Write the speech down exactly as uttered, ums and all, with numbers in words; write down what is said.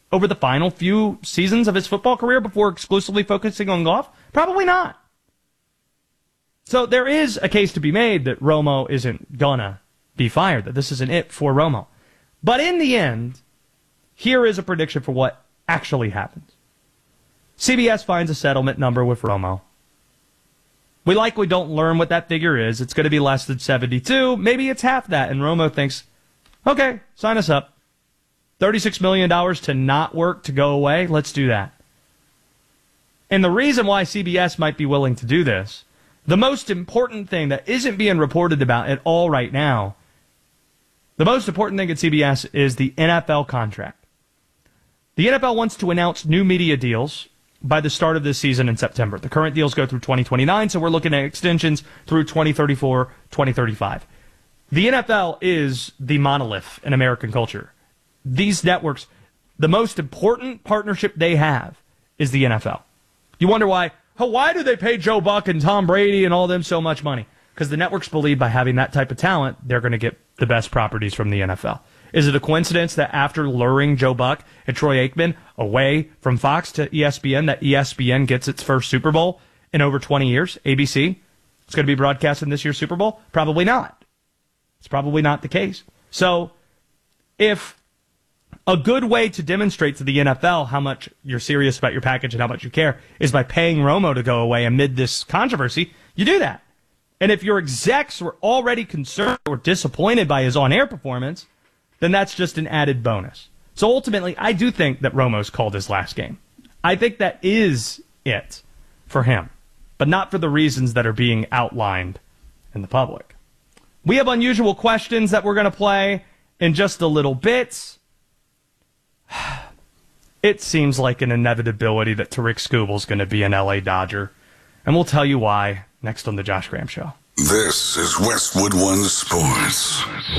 over the final few seasons of his football career before exclusively focusing on golf? Probably not. So there is a case to be made that Romo isn't gonna be fired, that this isn't it for Romo. But in the end, here is a prediction for what actually happens. C B S finds a settlement number with Romo. We likely don't learn what that figure is. It's going to be less than seventy-two. Maybe it's half that. And Romo thinks, okay, sign us up. thirty-six million dollars to not work, to go away. Let's do that. And the reason why C B S might be willing to do this, the most important thing that isn't being reported about at all right now, the most important thing at C B S is the N F L contract. The N F L wants to announce new media deals by the start of this season in September. The current deals go through twenty twenty-nine, so we're looking at extensions through twenty thirty-four, twenty thirty-five. The N F L is the monolith in American culture. These networks, the most important partnership they have is the N F L. You wonder why, oh, why do they pay Joe Buck and Tom Brady and all them so much money? Because the networks believe by having that type of talent, they're going to get the best properties from the N F L. Is it a coincidence that after luring Joe Buck and Troy Aikman away from Fox to E S P N, that E S P N gets its first Super Bowl in over twenty years? A B C? It's going to be broadcast in this year's Super Bowl? Probably not. It's probably not the case. So if a good way to demonstrate to the N F L how much you're serious about your package and how much you care is by paying Romo to go away amid this controversy, you do that. And if your execs were already concerned or disappointed by his on-air performance, then that's just an added bonus. So ultimately, I do think that Romo's called his last game. I think that is it for him, but not for the reasons that are being outlined in the public. We have unusual questions that we're going to play in just a little bit. It seems like an inevitability that Tariq Skubal's going to be an L A Dodger, and we'll tell you why next on the Josh Graham Show. This is Westwood One Sports.